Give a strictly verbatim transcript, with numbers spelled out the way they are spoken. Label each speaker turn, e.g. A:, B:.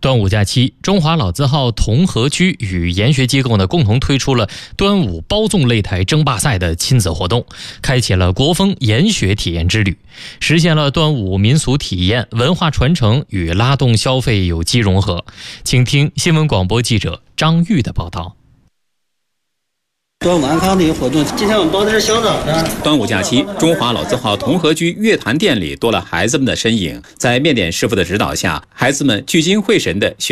A: 端午假期，中华老字号同和居与研学机构呢共同推出了端午包粽擂台争霸赛的亲子活动，开启了国风研学体验之旅，实现了端午民俗体验、文化传承与拉动消费有机融合。请听新闻广播记者张玉的报道。
B: 端午安康的一个活动，今天我们包的是香枣的。
C: 端午假期，中华老字号同和居月坛店里多了孩子们的身影，在面点师傅的指导下，孩子们聚精会神地学